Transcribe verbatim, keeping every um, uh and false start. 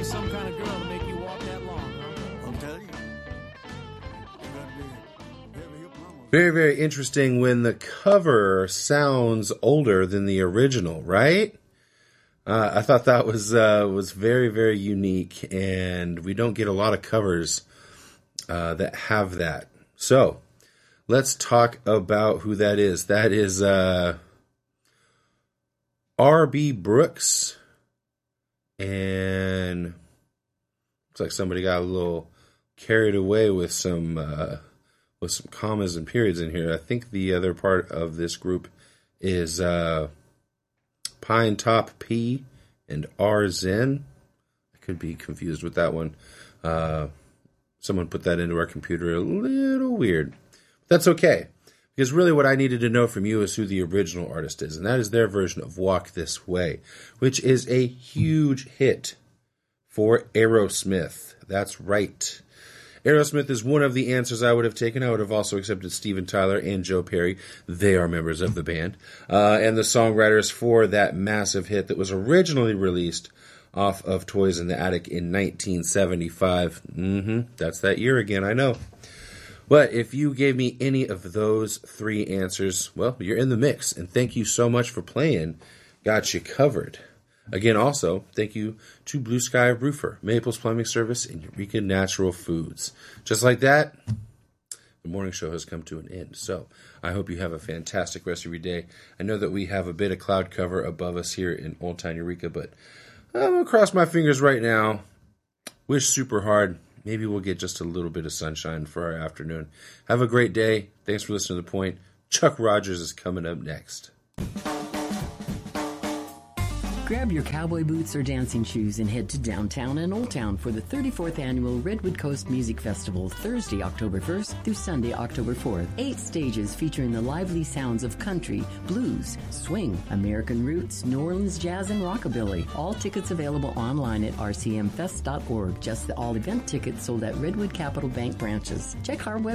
some kind of girl to make you walk that long, huh? I'm telling you. You gotta be heavy hip mama. Very, very interesting when the cover sounds older than the original, right? Uh, I thought that was uh, was very, very unique, and we don't get a lot of covers uh, that have that. So, let's talk about who that is. That is uh, R B Brooks, and looks like somebody got a little carried away with some uh, with some commas and periods in here. I think the other part of this group is uh, Pine Top P and R Zen. I could be confused with that one. Uh, someone put that into our computer a little weird. That's okay, because really what I needed to know from you is who the original artist is, and that is their version of Walk This Way, which is a huge hit for Aerosmith. That's right. Aerosmith is one of the answers I would have taken. I would have also accepted Steven Tyler and Joe Perry. They are members of the band. Uh, and the songwriters for that massive hit that was originally released off of Toys in the Attic in nineteen seventy-five. Mm-hmm. That's that year again, I know. But if you gave me any of those three answers, well, you're in the mix. And thank you so much for playing. Got you covered. Again, also, thank you to Blue Sky Roofer, Maples Plumbing Service, and Eureka Natural Foods. Just like that, the morning show has come to an end. So I hope you have a fantastic rest of your day. I know that we have a bit of cloud cover above us here in Old Town Eureka, but I'm going to cross my fingers right now. Wish super hard. Maybe we'll get just a little bit of sunshine for our afternoon. Have a great day. Thanks for listening to The Point. Chuck Rogers is coming up next. Grab your cowboy boots or dancing shoes and head to downtown and Old Town for the thirty-fourth Annual Redwood Coast Music Festival, Thursday, October first through Sunday, October fourth. Eight stages featuring the lively sounds of country, blues, swing, American roots, New Orleans jazz, and rockabilly. All tickets available online at r c m fest dot org. Just the all-event tickets sold at Redwood Capital Bank branches. Check our website